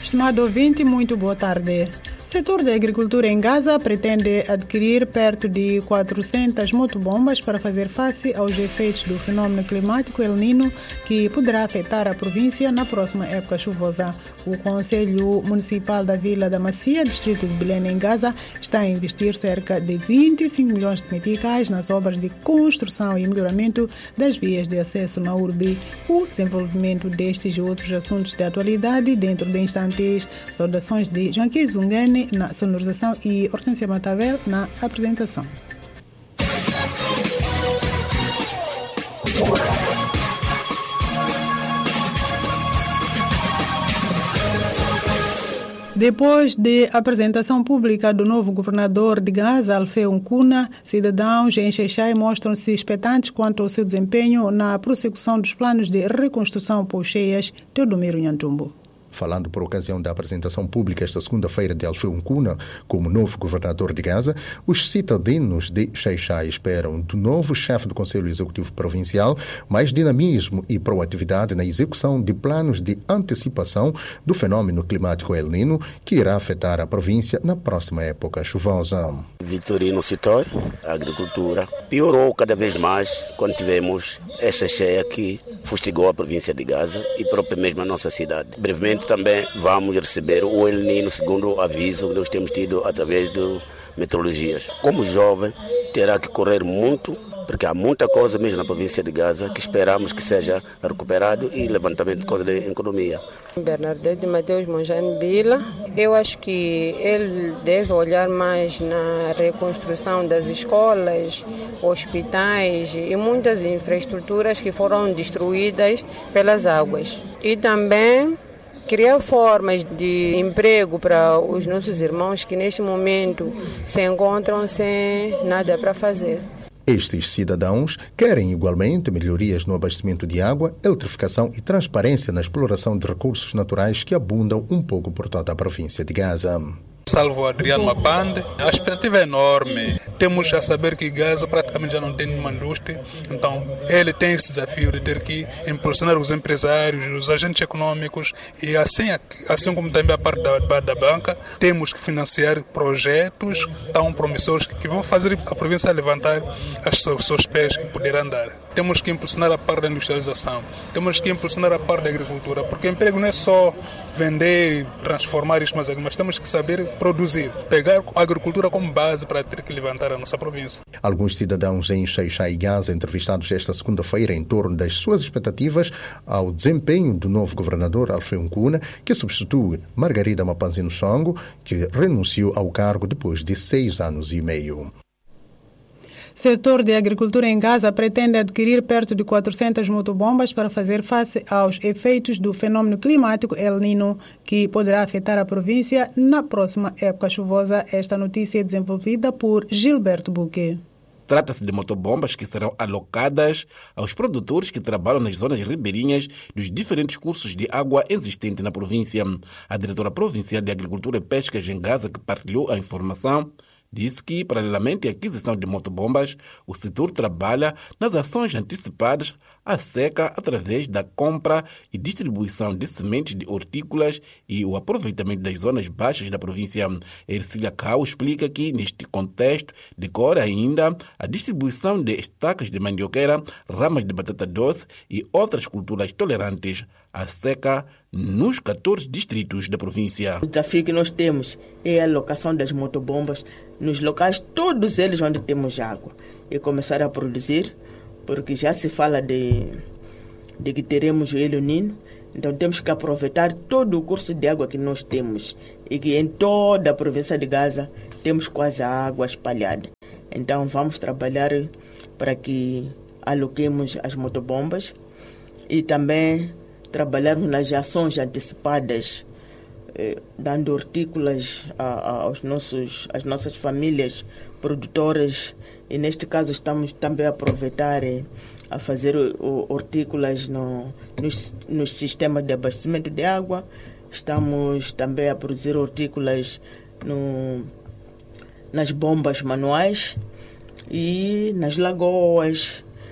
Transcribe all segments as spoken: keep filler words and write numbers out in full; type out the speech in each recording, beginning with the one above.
Estimado ouvinte, muito boa tarde. O setor da agricultura em Gaza pretende adquirir perto de quatrocentas motobombas para fazer face aos efeitos do fenômeno climático El Niño, que poderá afetar a província na próxima época chuvosa. O Conselho Municipal da Vila da Macia, distrito de Belém, em Gaza, está a investir cerca de vinte e cinco milhões de meticais nas obras de construção e melhoramento das vias de acesso na urbe. O desenvolvimento destes e outros assuntos de atualidade dentro de instantes. Saudações de Joaquim Zungane na sonorização e Hortência Matavel na apresentação. Depois de apresentação pública do novo governador de Gaza, Alfeu Nkuna, cidadãos em Xai-Xai mostram-se expectantes quanto ao seu desempenho na prossecução dos planos de reconstrução pós-cheias. Teodomiro Nhantumbo. Falando por ocasião da apresentação pública esta segunda-feira de Alfeu Nkuna como novo governador de Gaza, os cidadãos de Xai-Xai esperam do novo chefe do Conselho Executivo Provincial mais dinamismo e proatividade na execução de planos de antecipação do fenômeno climático El Niño, que irá afetar a província na próxima época chuvosa. Vitorino Citói, a agricultura, piorou cada vez mais quando tivemos essa cheia que fustigou a província de Gaza e própria mesmo a nossa cidade. Brevemente também vamos receber o El Niño, segundo o aviso que nós temos tido através de meteorologias. Como jovem, terá que correr muito, porque há muita coisa mesmo na província de Gaza que esperamos que seja recuperado e levantamento de coisas de economia. Bernadette Mateus Monjane Bila, eu acho que ele deve olhar mais na reconstrução das escolas, hospitais e muitas infraestruturas que foram destruídas pelas águas. E também criar formas de emprego para os nossos irmãos que neste momento se encontram sem nada para fazer. Estes cidadãos querem igualmente melhorias no abastecimento de água, eletrificação e transparência na exploração de recursos naturais que abundam um pouco por toda a província de Gaza. Salvo Adriano Mapande, a expectativa é enorme. Temos a saber que Gaza praticamente já não tem nenhuma indústria, então ele tem esse desafio de ter que impulsionar os empresários, os agentes econômicos e assim, assim como também a parte da, da banca, temos que financiar projetos tão promissores que vão fazer a província levantar os seus pés e poder andar. Temos que impulsionar a parte da industrialização, temos que impulsionar a parte da agricultura, porque o emprego não é só vender, transformar isso, mas, mas temos que saber produzir, pegar a agricultura como base para ter que levantar a nossa província. Alguns cidadãos em Xai-Xai e Gaza, entrevistados esta segunda-feira em torno das suas expectativas ao desempenho do novo governador Alfeu Nkuna, que substitui Margarida Mapanzino Songo, que renunciou ao cargo depois de seis anos e meio. O setor de agricultura em Gaza pretende adquirir perto de quatrocentas motobombas para fazer face aos efeitos do fenômeno climático El Niño, que poderá afetar a província na próxima época chuvosa. Esta notícia é desenvolvida por Gilberto Buque. Trata-se de motobombas que serão alocadas aos produtores que trabalham nas zonas ribeirinhas dos diferentes cursos de água existentes na província. A diretora provincial de Agricultura e Pescas em Gaza, que partilhou a informação, disse que, paralelamente à aquisição de motobombas, o setor trabalha nas ações antecipadas à seca através da compra e distribuição de sementes de hortícolas e o aproveitamento das zonas baixas da província. Ercília Cao explica que, neste contexto, decorre ainda a distribuição de estacas de mandioqueira, ramas de batata doce e outras culturas tolerantes à seca nos catorze distritos da província. O desafio que nós temos é a alocação das motobombas nos locais, todos eles onde temos água, e começar a produzir, porque já se fala de, de que teremos o El Niño, então temos que aproveitar todo o curso de água que nós temos e que em toda a província de Gaza temos quase a água espalhada. Então vamos trabalhar para que aloquemos as motobombas e também trabalharmos nas ações antecipadas, eh, dando hortícolas a, a, aos nossos, às nossas famílias produtoras, e neste caso estamos também a aproveitar eh, a fazer o, hortícolas no, nos, nos sistemas de abastecimento de água. Estamos também a produzir hortícolas no, nas bombas manuais e nas lagoas,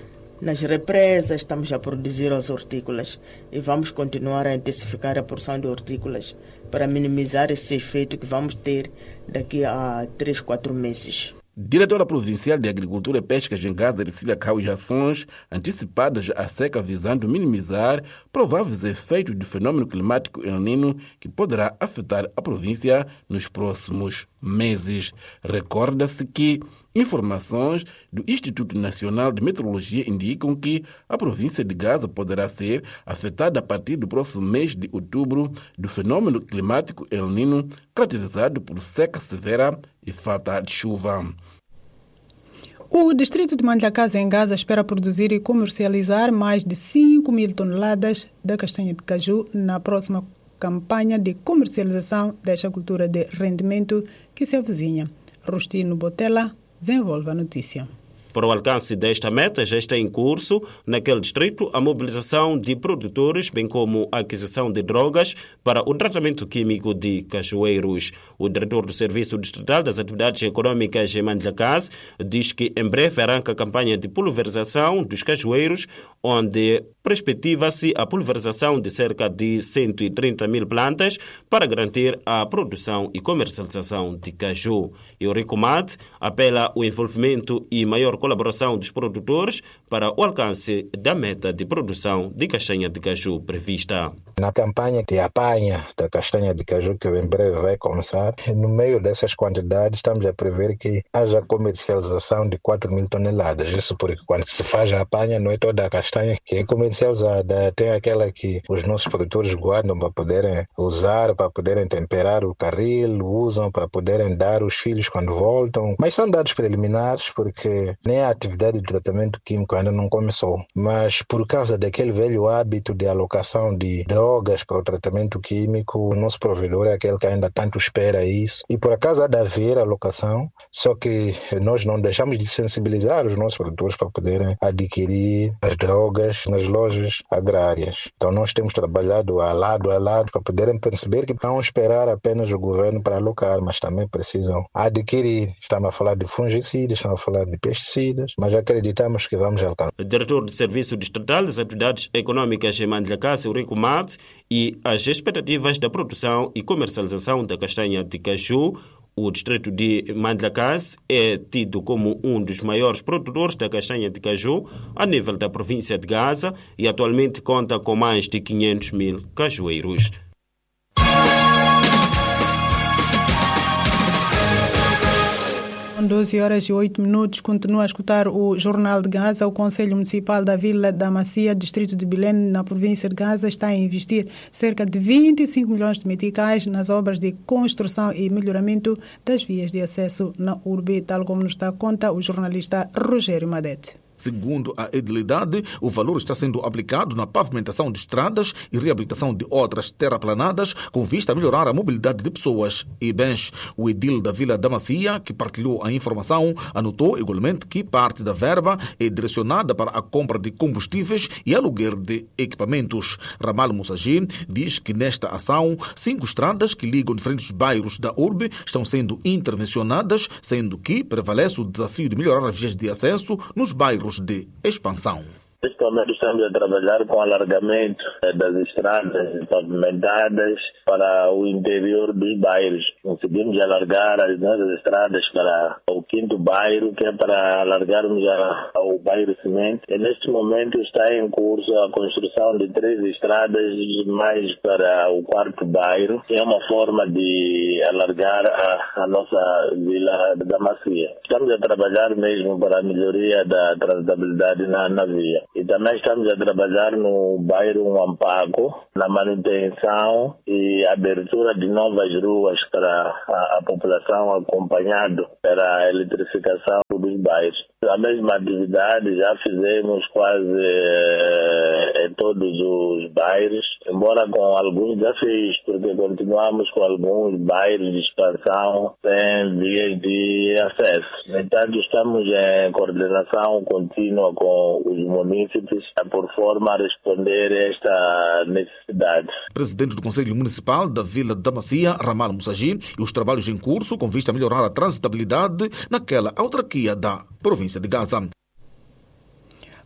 nas represas, estamos a produzir as hortícolas e vamos continuar a intensificar a produção de hortícolas para minimizar esse efeito que vamos ter daqui a três, quatro meses. Diretora Provincial de Agricultura e Pesca em Gaza, Ercília Caus, ações antecipadas à seca visando minimizar prováveis efeitos do fenômeno climático El Niño que poderá afetar a província nos próximos meses. Recorda-se que informações do Instituto Nacional de Meteorologia indicam que a província de Gaza poderá ser afetada a partir do próximo mês de outubro do fenômeno climático El Niño, caracterizado por seca severa e falta de chuva. O distrito de Mandlakazi, em Gaza, espera produzir e comercializar mais de cinco mil toneladas da castanha de caju na próxima campanha de comercialização desta cultura de rendimento que se avizinha. Rostino Botella desenvolve a notícia. Para o alcance desta meta, já está em curso, naquele distrito, a mobilização de produtores, bem como a aquisição de drogas para o tratamento químico de cajueiros. O diretor do Serviço Distrital das Atividades Econômicas em Mandlakazi diz que em breve arranca a campanha de pulverização dos cajueiros, onde perspectiva-se a pulverização de cerca de cento e trinta mil plantas para garantir a produção e comercialização de caju. E o Ricomate apela ao envolvimento e maior colaboração dos produtores para o alcance da meta de produção de castanha de caju prevista. Na campanha de apanha da castanha de caju, que em breve vai começar, no meio dessas quantidades estamos a prever que haja comercialização de quatro mil toneladas. Isso porque quando se faz a apanha não é toda a castanha que é comercializada, tem aquela que os nossos produtores guardam para poderem usar, para poderem temperar o carril, usam para poderem dar os filhos quando voltam. Mas são dados preliminares porque nem a atividade de tratamento químico ainda não começou. Mas por causa daquele velho hábito de alocação de drogas para o tratamento químico, o nosso provedor é aquele que ainda tanto espera isso. E por acaso há de haver alocação, só que nós não deixamos de sensibilizar os nossos produtores para poderem adquirir as drogas nas lojas agrárias. Então nós temos trabalhado a lado a lado para poderem perceber que não esperar apenas o governo para alocar, mas também precisam adquirir. Estamos a falar de fungicidas, estamos a falar de pesticidas, mas acreditamos que vamos alcançar. O diretor do Serviço Distrital das Atividades Econômicas em Mandlakazi, Eurico Mate, e as expectativas da produção e comercialização da castanha de caju. O distrito de Mandlakazi é tido como um dos maiores produtores da castanha de caju a nível da província de Gaza e atualmente conta com mais de quinhentos mil cajueiros. doze horas e oito minutos, continua a escutar o Jornal de Gaza. O Conselho Municipal da Vila da Macia, distrito de Belém, na província de Gaza, está a investir cerca de vinte e cinco milhões de meticais nas obras de construção e melhoramento das vias de acesso na urbe, tal como nos dá conta o jornalista Rogério Madete. Segundo a edilidade, o valor está sendo aplicado na pavimentação de estradas e reabilitação de outras terraplanadas com vista a melhorar a mobilidade de pessoas e bens. O edil da Vila da Macia, que partilhou a informação, anotou igualmente que parte da verba é direcionada para a compra de combustíveis e aluguer de equipamentos. Ramal Moussagi diz que nesta ação, cinco estradas que ligam diferentes bairros da urbe estão sendo intervencionadas, sendo que prevalece o desafio de melhorar as vias de acesso nos bairros de expansão. Neste momento estamos a trabalhar com o alargamento das estradas pavimentadas para o interior dos bairros. Conseguimos alargar as nossas estradas para o quinto bairro, que é para alargarmos o bairro Semente. E neste momento está em curso a construção de três estradas mais para o quarto bairro, que é uma forma de alargar a, a nossa Vila da Macia. Estamos a trabalhar mesmo para a melhoria da transitabilidade na, na via. E também estamos a trabalhar no bairro Wampago, na manutenção e abertura de novas ruas para a, a população, acompanhado para a eletrificação dos bairros. A mesma atividade já fizemos quase eh, em todos os bairros, embora com alguns desafios, porque continuamos com alguns bairros de expansão sem vias de acesso. No entanto, estamos em coordenação contínua com os munícipes por forma a responder a esta necessidade. Presidente do Conselho Municipal da Vila da Macia, Ramal Moussagi, e os trabalhos em curso com vista a melhorar a transitabilidade naquela autarquia da província de Gaza.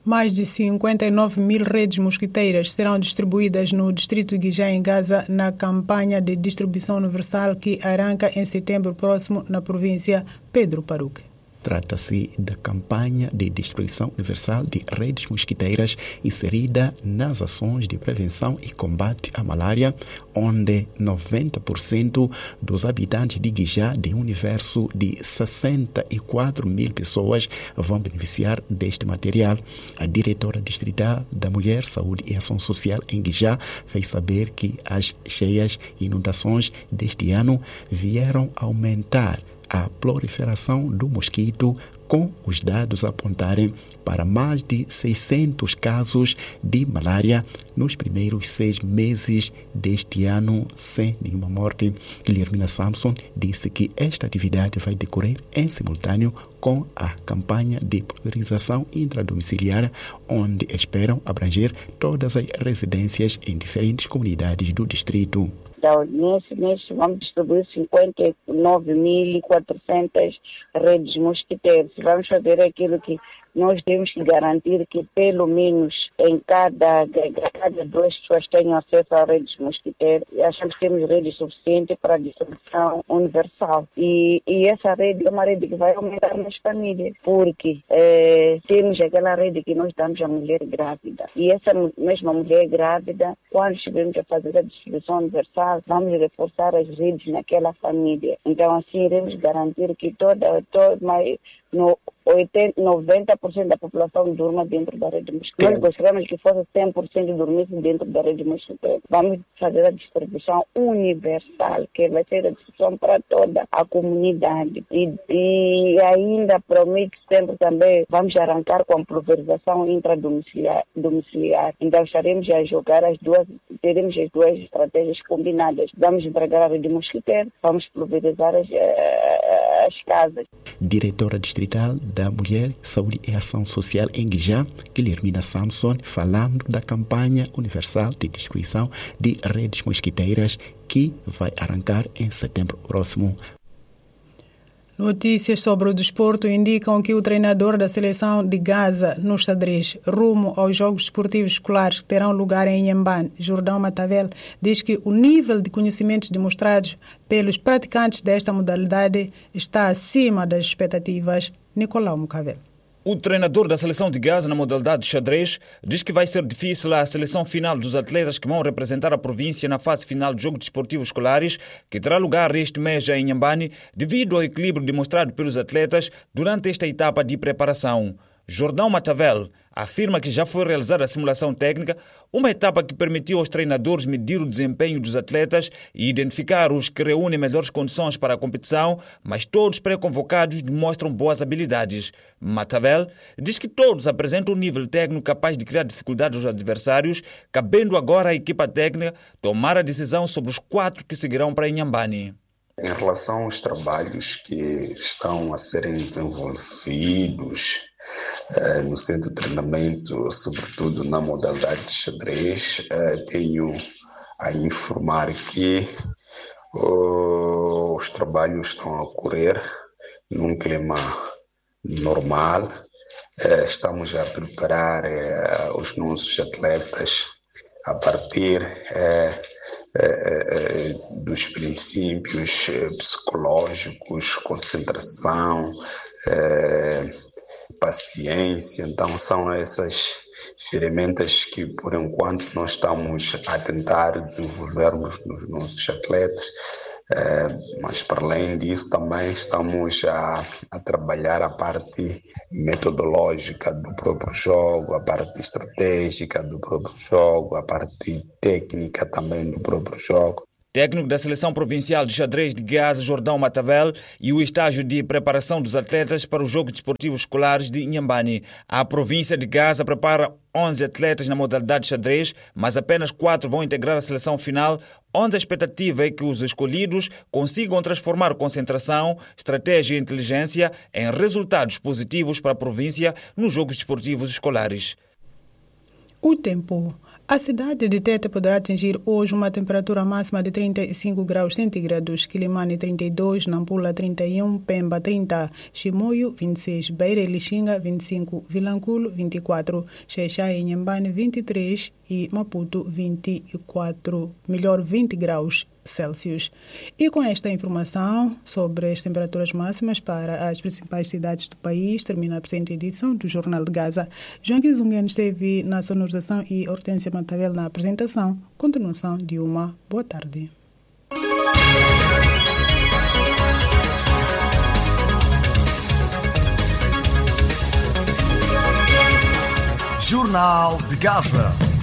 Mais de cinquenta e nove mil redes mosquiteiras serão distribuídas no distrito de Guijá, em Gaza, na campanha de distribuição universal que arranca em setembro próximo na província. Pedro Paruque. Trata-se da campanha de distribuição universal de redes mosquiteiras inserida nas ações de prevenção e combate à malária, onde noventa por cento dos habitantes de Guijá, de um universo de sessenta e quatro mil pessoas, vão beneficiar deste material. A diretora distrital da Mulher, Saúde e Ação Social em Guijá fez saber que as cheias e inundações deste ano vieram aumentar a proliferação do mosquito, com os dados a apontarem para mais de seiscentos casos de malária nos primeiros seis meses deste ano, sem nenhuma morte. Guilhermina Samson disse que esta atividade vai decorrer em simultâneo com a campanha de pulverização intradomiciliar, onde esperam abranger todas as residências em diferentes comunidades do distrito. Então, nesse mês vamos distribuir cinquenta e nove mil e quatrocentas redes mosquiteiras. Vamos fazer aquilo que nós temos que garantir que pelo menos em cada, cada duas pessoas tenham acesso a redes mosquiteiras. Achamos que temos redes suficientes para a distribuição universal. E, e essa rede é uma rede que vai aumentar nas famílias, porque é, temos aquela rede que nós damos à mulher grávida. E essa mesma mulher grávida, quando estivermos a fazer a distribuição universal, vamos reforçar as redes naquela família. Então, assim, iremos garantir que toda, toda mais, no, oitenta, noventa por cento da população durma dentro da rede mosquiteira. Nós gostaríamos que fosse cem por cento dormisse dentro da rede mosquiteira. Vamos fazer a distribuição universal, que vai ser a distribuição para toda a comunidade. E, e ainda promete sempre também, vamos arrancar com a pulverização intradomiciliar. Domiciliar. Então estaremos a jogar as duas, teremos as duas estratégias combinadas. Vamos entregar a rede mosquiteira, vamos pulverizar as, as casas. Diretora distrital da Mulher, Saúde e Ação Social em Guijá, Guilhermina Samson, falando da campanha universal de distribuição de redes mosquiteiras que vai arrancar em setembro próximo. Notícias sobre o desporto indicam que o treinador da seleção de Gaza, no xadrez, rumo aos Jogos Desportivos Escolares que terão lugar em Inhambane, Jordão Matavel, diz que o nível de conhecimentos demonstrados pelos praticantes desta modalidade está acima das expectativas. Nicolau Mucavel. O treinador da seleção de Gaza na modalidade de xadrez diz que vai ser difícil a seleção final dos atletas que vão representar a província na fase final dos Jogos Desportivos Escolares, que terá lugar este mês em Inhambane, devido ao equilíbrio demonstrado pelos atletas durante esta etapa de preparação. Jordão Matavel afirma que já foi realizada a simulação técnica, uma etapa que permitiu aos treinadores medir o desempenho dos atletas e identificar os que reúnem melhores condições para a competição, mas todos pré-convocados demonstram boas habilidades. Matavel diz que todos apresentam um nível técnico capaz de criar dificuldades aos adversários, cabendo agora à equipa técnica tomar a decisão sobre os quatro que seguirão para Inhambane. Em relação aos trabalhos que estão a serem desenvolvidos eh, no centro de treinamento, sobretudo na modalidade de xadrez, eh, tenho a informar que oh, os trabalhos estão a ocorrer num clima normal. Eh, estamos a preparar eh, os nossos atletas a partir eh, eh, dos princípios psicológicos, concentração, eh, paciência. Então são essas ferramentas que por enquanto nós estamos a tentar desenvolvermos nos nossos atletas. Uh, mas para além disso também estamos a, a trabalhar a parte metodológica do próprio jogo, a parte estratégica do próprio jogo, a parte técnica também do próprio jogo. Técnico da Seleção Provincial de Xadrez de Gaza, Jordão Matavel, e o estágio de preparação dos atletas para os Jogos Desportivos Escolares de Inhambane. A província de Gaza prepara onze atletas na modalidade de xadrez, mas apenas quatro vão integrar a seleção final, onde a expectativa é que os escolhidos consigam transformar concentração, estratégia e inteligência em resultados positivos para a província nos Jogos Desportivos Escolares. O tempo. A cidade de Tete poderá atingir hoje uma temperatura máxima de trinta e cinco graus centígrados, Quilimane trinta e dois, Nampula trinta e um, Pemba trinta, Chimoio vinte e seis, Beira e Lixinga vinte e cinco, Vilanculo vinte e quatro, Xai-Xai e Inhambane vinte e três e Maputo vinte e quatro, melhor vinte graus Celsius. E com esta informação sobre as temperaturas máximas para as principais cidades do país, termina a presente edição do Jornal de Gaza. João Kizungen esteve na sonorização e Hortência Matavel na apresentação. Continuação de uma boa tarde. Jornal de Gaza.